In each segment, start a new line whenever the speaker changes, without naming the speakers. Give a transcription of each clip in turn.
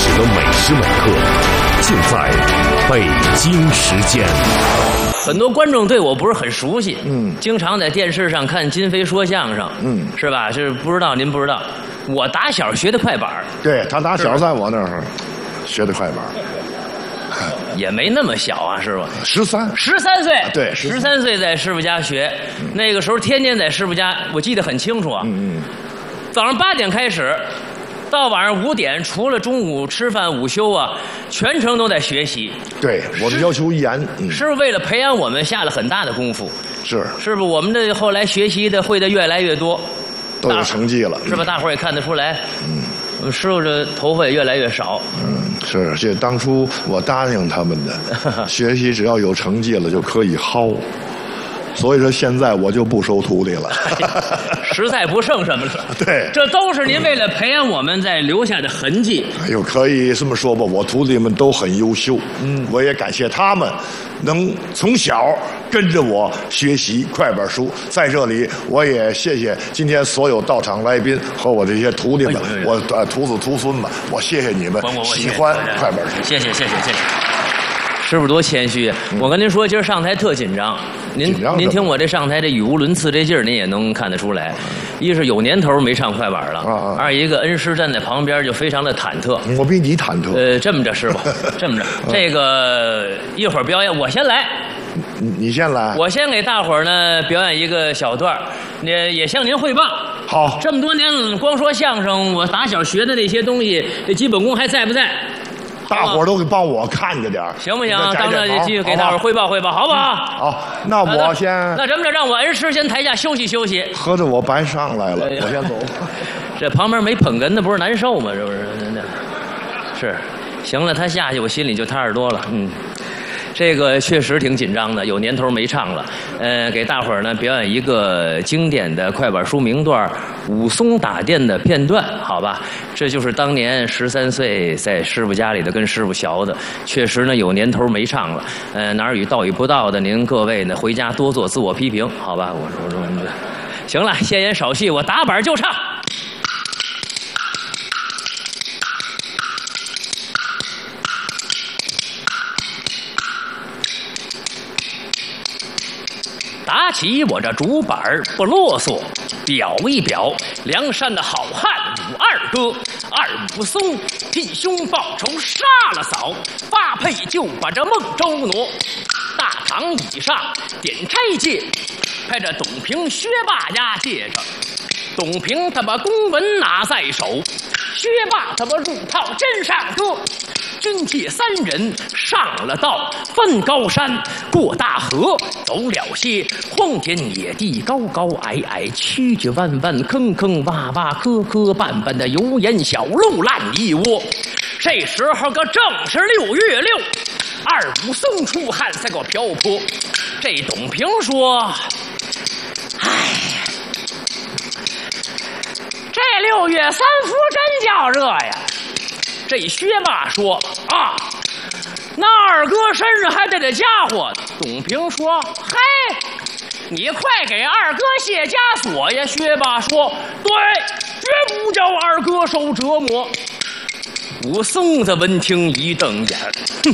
史的每时每刻，尽在北京时间。
很多观众对我不是很熟悉，经常在电视上看金飞说相声，是吧？是不知道您不知道，我打小学的快板，
对他打小在我那儿学的快板，
也没那么小啊，师傅
13
岁，
对
13岁在师傅家学，那个时候天天在师傅家，我记得很清楚啊，早上8点开始。到晚上5点，除了中午吃饭、午休啊，全程都在学习。
对我们要求严，
师傅为了培养我们下了很大的功夫。是不？我们的后来学习的会的越来越多，
都有成绩了，
是吧？大伙儿也看得出来。我们师傅这头发也越来越少。
是这当初我答应他们的，学习只要有成绩了就可以薅。所以说现在我就不收徒弟了，
实在不剩什么了。
对，
这都是您为了培养我们在留下的痕迹。
哎呦，可以这么说吧，我徒弟们都很优秀，我也感谢他们能从小跟着我学习快板书。在这里，我也谢谢今天所有到场来宾和我这些徒弟们，我徒子徒孙们，我谢谢你们喜欢快板书，
谢谢。师傅多谦虚，我跟您说，今儿上台特紧张。您听我这上台这语无伦次这劲儿，您也能看得出来。一是有年头没唱快板了，二一个恩师站在旁边就非常的忐忑。
我比你忐忑。
这么着，师傅，这么着，这个一会儿表演我先来。
你先来。我
先给大伙儿呢表演一个小段儿，也向您汇报。
好，
这么多年光说相声，我打小学的那些东西，这基本功还在不在？
大伙儿都帮我看着点儿，
行不行？当着继续给大伙儿汇报，好不好？
好，那我先。
那这么着，让我恩师先台下休息。
合着我白上来了，我先走。
这旁边没捧哏的，不是难受吗？是不是？是，行了，他下去，我心里就踏实多了。这个确实挺紧张的，有年头没唱了。给大伙儿呢表演一个经典的快板书名段《武松打店》的片段，好吧？这就是当年13岁在师傅家里的，跟师傅学的。确实呢有年头没唱了。哪儿与道与不道的，您各位呢回家多做自我批评，好吧？我说，行了，闲言少叙，我打板就唱。打起我这竹板不啰嗦，表一表梁山的好汉武二哥二武松，替兄报仇杀了嫂，发配就把这孟州挪。大堂以上点差戒，派这董平薛霸押解着。董平他把公文拿在手，薛霸他把入套真上车。军界3人上了道，奔高山，过大河，走了些荒田野地，高高矮矮，曲曲弯弯，坑坑洼洼，磕磕绊绊的油盐小路烂一窝。这时候可正是6月6，二武松出汉才够瓢泼。这董平说：“哎呀，这6月3伏真叫热呀。”这薛霸说：“啊，那二哥身上还带着家伙。”董平说：“嘿，你快给二哥卸枷锁呀！”薛霸说：“对，绝不叫二哥受折磨。”武松子闻听一瞪眼，哼，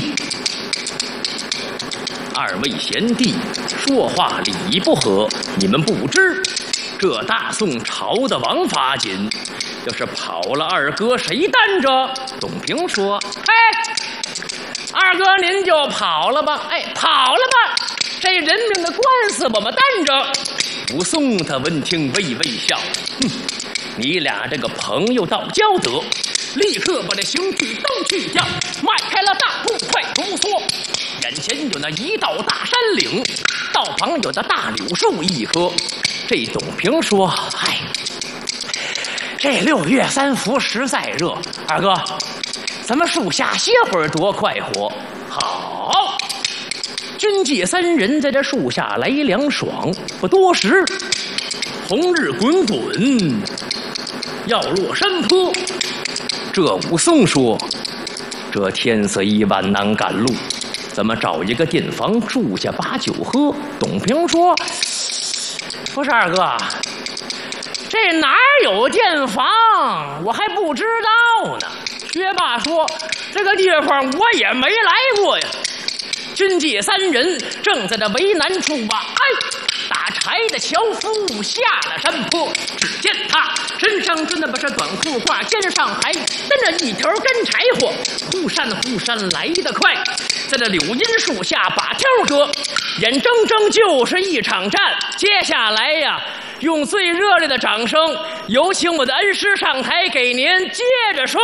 二位贤弟说话理不合，你们不知，这大宋朝的王法紧。要是跑了二哥谁担着？董平说：“嘿，二哥您就跑了吧，跑了吧，这人命的官司我们担着。”武松他闻听微微笑，哼，你俩这个朋友到交得，立刻把这刑具都去掉，迈开了大步快如梭。眼前有那一道大山岭，道旁有那大柳树一棵。这董平说：“哎，这6月3伏实在热，二哥，咱们树下歇会儿多快活。”好，军界3人在这树下来凉爽。不多时，红日滚滚，要落山坡。这武松说：“这天色已晚，难赶路，咱们找一个店房住下，把酒喝。”董平说：“不是二哥，这哪有店房？我还不知道呢。 学霸说：“这个地方我也没来过呀。”军界三人正在这为难处吧，打柴的樵夫下了山坡，只见他身上的那不是短裤褂，肩上还蹬着一头干柴火，忽闪忽闪来得快，在这柳荫树下把挑割，眼睁睁就是一场战。接下来呀，用最热烈的掌声，有请我的恩师上台给您接着说。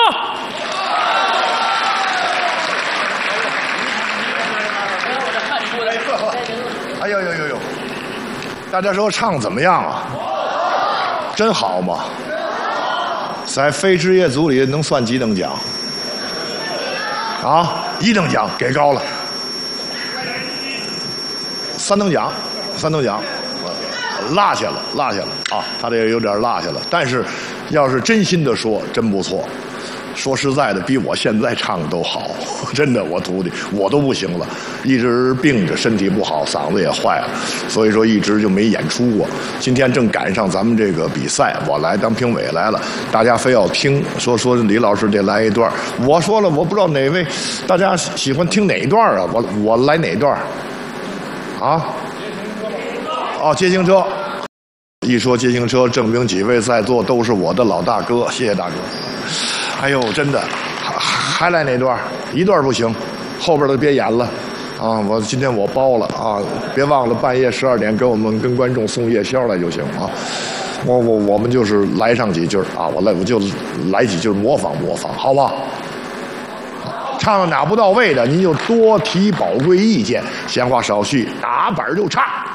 哎呦呦呦呦！大家说唱怎么样啊？真好嘛！在非职业组里能算几等奖？啊，1等奖给高了。3等奖，3等奖，落下了啊！他这个有点落下了，但是要是真心的说，真不错。说实在的，比我现在唱的都好，真的，我徒弟我都不行了，一直病着，身体不好，嗓子也坏了，所以说一直就没演出过。今天正赶上咱们这个比赛，我来当评委来了，大家非要听，说李老师得来一段，我说了，我不知道哪位大家喜欢听哪一段啊？我来哪段？啊？哦，接行车。一说接行车，证明几位在座都是我的老大哥，谢谢大哥。哎呦，真的，还来哪段？一段不行，后边的别演了，啊！今天我包了啊！别忘了半夜12点给我们跟观众送夜宵来就行啊！我们就是来上几句啊！我就来几句模仿，好不好？唱哪不到位的，您就多提宝贵意见，闲话少叙，打板就唱。